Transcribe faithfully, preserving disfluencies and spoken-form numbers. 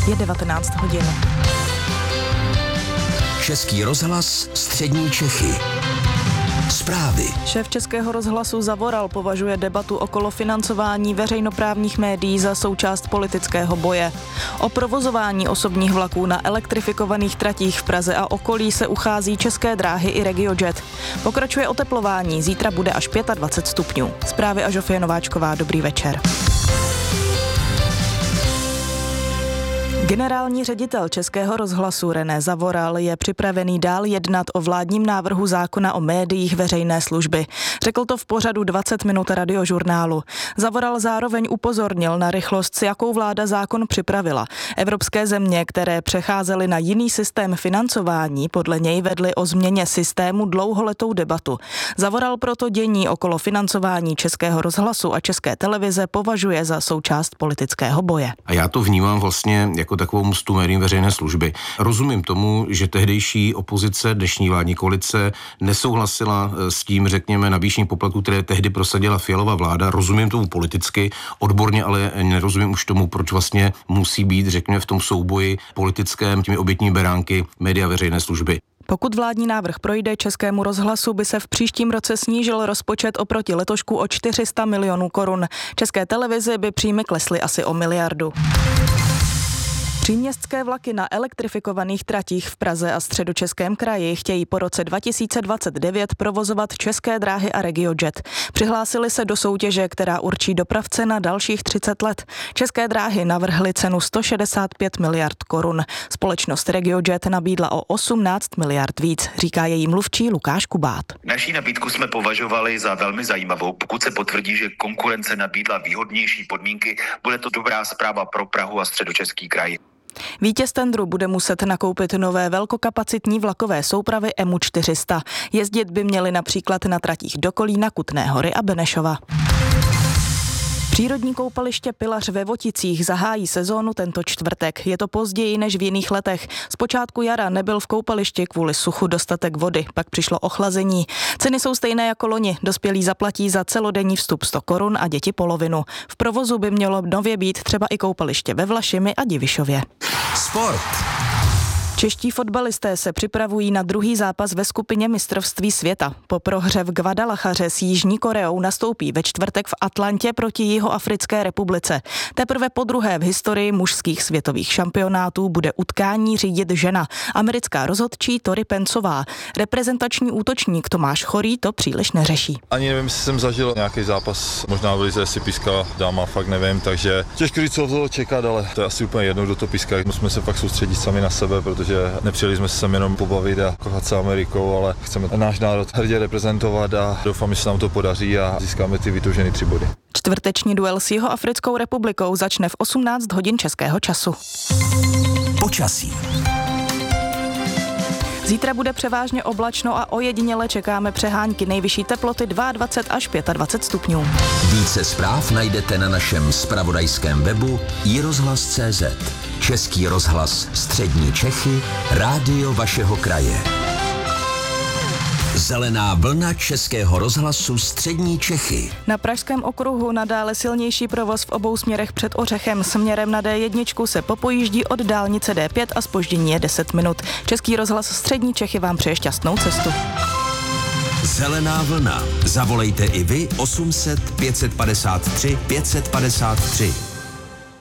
Je devatenáct hodin. Český rozhlas Střední Čechy. Zprávy. Šéf Českého rozhlasu Zavoral považuje debatu okolo financování veřejnoprávních médií za součást politického boje. O provozování osobních vlaků na elektrifikovaných tratích v Praze a okolí se uchází České dráhy i RegioJet. Pokračuje oteplování, zítra bude až dvacet pět stupňů. Zprávy a Žofie Nováčková, dobrý večer. Generální ředitel Českého rozhlasu René Zavoral je připravený dál jednat o vládním návrhu zákona o médiích veřejné služby. Řekl to v pořadu dvacet minut radiožurnálu. Zavoral zároveň upozornil na rychlost, s jakou vláda zákon připravila. Evropské země, které přecházely na jiný systém financování, podle něj vedly o změně systému dlouholetou debatu. Zavoral proto dění okolo financování Českého rozhlasu a České televize považuje za součást politického boje. A já to vnímám vlastně jako takovou mstu médiím veřejné služby. Rozumím tomu, že tehdejší opozice, dnešní vládní koalice nesouhlasila s tím, řekněme, navýšení poplatků, které tehdy prosadila Fialova vláda. Rozumím tomu politicky, odborně, ale nerozumím už tomu, proč vlastně musí být, řekněme, v tom souboji politickém těmi obětními beránky média veřejné služby. Pokud vládní návrh projde, Českému rozhlasu by se v příštím roce snížil rozpočet oproti letošku o čtyři sta milionů korun. České televizi by příjmy klesly asi o miliardu. Příměstské vlaky na elektrifikovaných tratích v Praze a Středočeském kraji chtějí po roce dva tisíce dvacet devět provozovat České dráhy a RegioJet. Přihlásili se do soutěže, která určí dopravce na dalších třicet let. České dráhy navrhly cenu sto šedesát pět miliard korun. Společnost RegioJet nabídla o osmnáct miliard víc, říká její mluvčí Lukáš Kubát. Naší nabídku jsme považovali za velmi zajímavou. Pokud se potvrdí, že konkurence nabídla výhodnější podmínky, bude to dobrá zpráva pro Prahu a Středočeský kraj. Vítěz tendru bude muset nakoupit nové velkokapacitní vlakové soupravy E M U čtyři sta. Jezdit by měly například na tratích do Kolína, Kutné Hory a Benešova. Přírodní koupaliště Pilař ve Voticích zahájí sezónu tento čtvrtek. Je to později než v jiných letech. Z počátku jara nebyl v koupališti kvůli suchu dostatek vody, pak přišlo ochlazení. Ceny jsou stejné jako loni. Dospělí zaplatí za celodenní vstup sto korun a děti polovinu. V provozu by mělo nově být třeba i koupaliště ve Vlašimi a Divišově. Sport. Čeští fotbalisté se připravují na druhý zápas ve skupině mistrovství světa. Po prohře v Guadalachaře s Jižní Koreou nastoupí ve čtvrtek v Atlantě proti Jihoafrické republice. Teprve podruhé v historii mužských světových šampionátů bude utkání řídit žena, americká rozhodčí Tori Pencová. Reprezentační útočník Tomáš Chorý to příliš neřeší. Ani nevím, jestli jsem zažil nějaký zápas, možná v lize si pískala dáma, fakt nevím, takže těžko říct, co toho čekat, ale to je asi úplně jedno, kdo to píská. Musíme se fakt soustředit sami na sebe, protože že nepřijeli jsme se sem jenom pobavit a kochat se Amerikou, ale chceme náš národ hrdě reprezentovat a doufám, že se nám to podaří a získáme ty vytoužené tři body. Čtvrteční duel s Jihoafrickou republikou začne v osmnáct hodin českého času. Počasí. Zítra bude převážně oblačno a ojediněle čekáme přehánky, nejvyšší teploty dvacet dva až dvacet pět stupňů. Více zpráv najdete na našem zpravodajském webu i rozhlas tečka cé zet. Český rozhlas Střední Čechy, rádio vašeho kraje. Zelená vlna Českého rozhlasu Střední Čechy. Na Pražském okruhu nadále silnější provoz v obou směrech před Ořechem. Směrem na dé jedna se popojíždí od dálnice dé pět a zpoždění je deset minut. Český rozhlas Střední Čechy vám přeje šťastnou cestu. Zelená vlna. Zavolejte i vy osm set pět set padesát tři pět set padesát tři.